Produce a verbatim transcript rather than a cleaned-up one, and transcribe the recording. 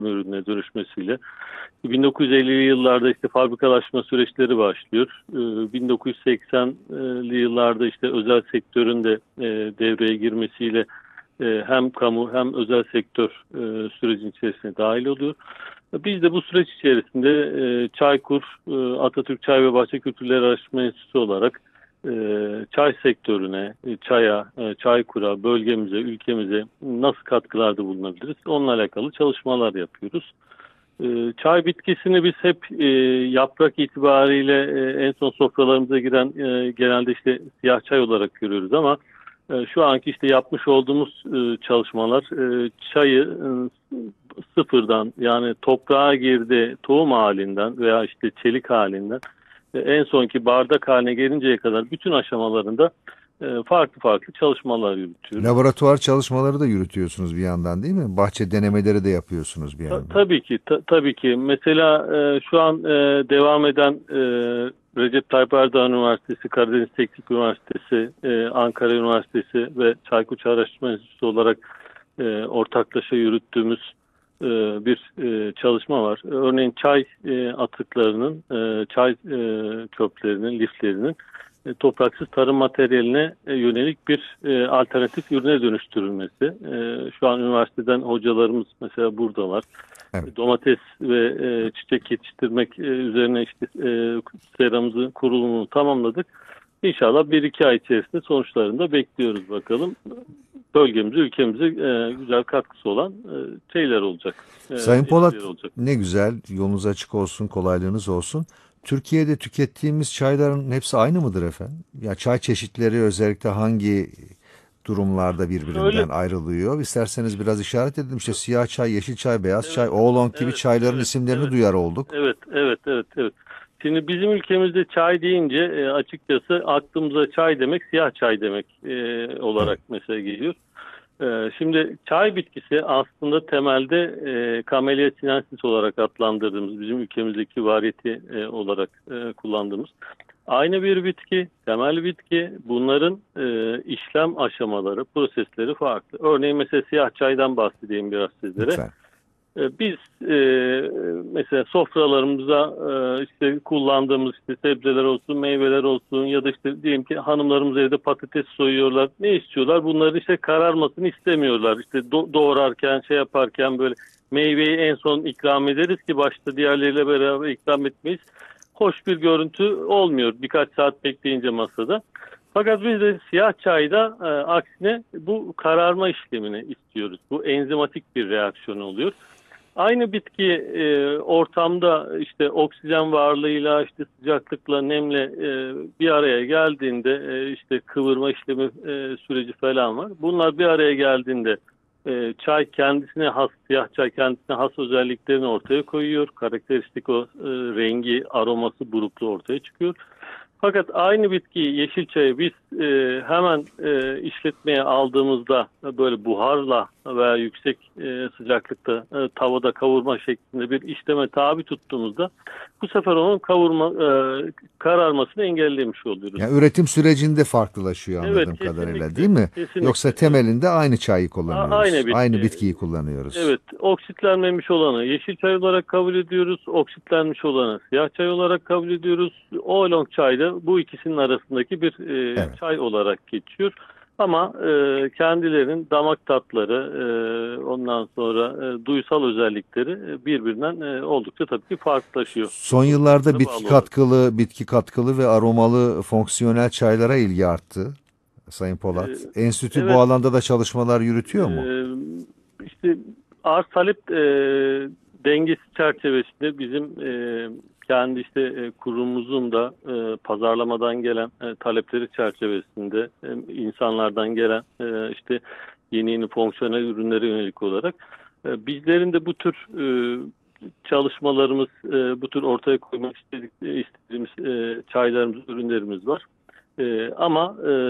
ürününe dönüşmesiyle. bin dokuz yüz ellili yıllarda işte fabrikalaşma süreçleri başlıyor. bin dokuz yüz seksenli yıllarda işte özel sektörün de devreye girmesiyle hem kamu hem özel sektör sürecin içerisine dahil oluyor. Biz de bu süreç içerisinde Çaykur, Atatürk Çay ve Bahçe Kültürleri Araştırma Enstitüsü olarak çay sektörüne, çaya, Çaykur'a, bölgemize, ülkemize nasıl katkılarda bulunabiliriz? Onunla alakalı çalışmalar yapıyoruz. Çay bitkisini biz hep yaprak itibariyle en son sofralarımıza giren genelde işte siyah çay olarak görüyoruz ama şu anki işte yapmış olduğumuz çalışmalar çayı sıfırdan, yani toprağa girdi tohum halinden veya işte çelik halinden en sonki bardak haline gelinceye kadar bütün aşamalarında farklı farklı çalışmalar yürütüyoruz. Laboratuvar çalışmaları da yürütüyorsunuz bir yandan, değil mi? Bahçe denemeleri de yapıyorsunuz bir yandan. Tabii ki, ta- tabii ki. Mesela e, şu an e, devam eden e, Recep Tayyip Erdoğan Üniversitesi, Karadeniz Teknik Üniversitesi, e, Ankara Üniversitesi ve Çaykur Çay Araştırma Enstitüsü olarak e, ortaklaşa yürüttüğümüz e, bir e, çalışma var. Örneğin çay e, atıklarının, e, çay e, çöplerinin, liflerinin e, topraksız tarım materyaline e, yönelik bir e, alternatif ürüne dönüştürülmesi. E, şu an üniversiteden hocalarımız mesela buradalar. Evet. Domates ve e, çiçek yetiştirmek e, üzerine işte e, seramızın kurulumunu tamamladık. İnşallah bir iki ay içerisinde sonuçlarını da bekliyoruz bakalım. Bölgemize, ülkemize e, güzel katkısı olan e, şeyler olacak. E, Sayın Polat, etkiler olacak. ne güzel, yolunuz açık olsun, kolaylığınız olsun. Türkiye'de tükettiğimiz çayların hepsi aynı mıdır efendim? Ya çay çeşitleri özellikle hangi durumlarda Öyle, birbirinden ayrılıyor? İsterseniz biraz işaret edin. İşte siyah çay, yeşil çay, beyaz çay, oolong gibi evet, çayların evet, isimlerini evet. duyar olduk. Evet, evet, evet, evet. Şimdi bizim ülkemizde çay deyince e, açıkçası aklımıza çay demek, siyah çay demek e, Evet, olarak mesela geliyor. E, şimdi çay bitkisi aslında temelde e, Camellia sinensis olarak adlandırdığımız, bizim ülkemizdeki variyeti e, olarak e, kullandığımız aynı bir bitki, temel bitki. Bunların e, işlem aşamaları, prosesleri farklı. Örneğin mesela siyah çaydan bahsedeyim biraz sizlere. lütfen. E, Biz e, mesela sofralarımıza e, işte kullandığımız işte sebzeler olsun, meyveler olsun ya da işte diyelim ki hanımlarımız evde patates soyuyorlar. Ne istiyorlar? Bunların işte kararmasını istemiyorlar. İşte do- doğrarken, şey yaparken böyle meyveyi en son ikram ederiz ki başta diğerleriyle beraber ikram etmeyiz. Hoş bir görüntü olmuyor birkaç saat bekleyince masada. Fakat biz de siyah çayda e, aksine bu kararma işlemini istiyoruz. Bu enzimatik bir reaksiyon oluyor. Aynı bitki e, ortamda işte oksijen varlığıyla, işte sıcaklıkla, nemle e, bir araya geldiğinde e, işte kıvırma işlemi e, süreci falan var. Bunlar bir araya geldiğinde e, çay kendisine has, siyah çay kendisine has özelliklerini ortaya koyuyor. Karakteristik o e, rengi, aroması, burukluğu ortaya çıkıyor. Fakat aynı bitkiyi, yeşil çayı biz e, hemen e, işletmeye aldığımızda böyle buharla veya yüksek e, sıcaklıkta e, tavada kavurma şeklinde bir işleme tabi tuttuğumuzda bu sefer onun kavurma e, kararmasını engellemiş oluyoruz. Yani üretim sürecinde farklılaşıyor Evet, anladığım kadarıyla, değil kesinlikle, mi? Yoksa kesinlikle. Evet. temelinde aynı çayı A- kullanıyoruz. aynı Aynı bitki. bitkiyi kullanıyoruz. Evet, oksitlenmemiş olanı yeşil çay olarak kabul ediyoruz. Oksitlenmiş olanı siyah çay olarak kabul ediyoruz. Oolong çay da bu ikisinin arasındaki bir e, Evet. çay olarak geçiyor. Ama e, kendilerinin damak tatları, e, ondan sonra e, duysal özellikleri e, birbirinden e, oldukça tabii ki farklılaşıyor. Son Bu yıllarda durumlara bitki bağlı olarak. katkılı, bitki katkılı ve aromalı fonksiyonel çaylara ilgi arttı, Sayın E, Polat. Enstitü bu evet, alanda da çalışmalar yürütüyor mu? e, işte arz talep e, dengesi çerçevesinde bizim e, kendi işte e, kurumumuzun da e, pazarlamadan gelen e, talepleri çerçevesinde e, insanlardan gelen e, işte yeni yeni fonksiyonel ürünlere yönelik olarak e, bizlerin de bu tür e, çalışmalarımız, e, bu tür ortaya koymak istedik, istediğimiz e, çaylarımız, ürünlerimiz var. E, ama e,